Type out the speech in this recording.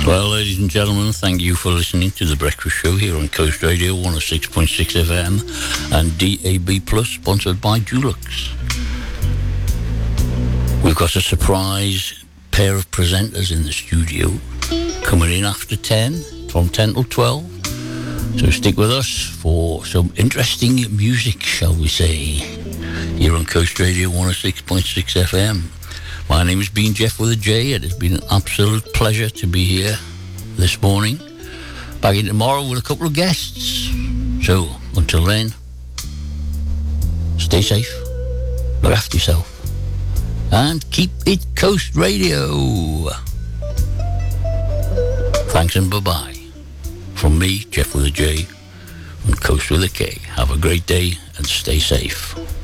Well, ladies and gentlemen, thank you for listening to The Breakfast Show here on Coast Radio 106.6 FM and DAB+, sponsored by Dulux. We've got a surprise pair of presenters in the studio coming in after 10, from 10 till 12. So stick with us for some interesting music, shall we say, here on Coast Radio 106.6 FM. My name has been Jeff with a J. It has been an absolute pleasure to be here this morning. Back in tomorrow with a couple of guests. So, until then, stay safe, look after yourself, and keep it Coast Radio. Thanks and bye-bye. From me, Jeff with a J, and Coast with a K. Have a great day and stay safe.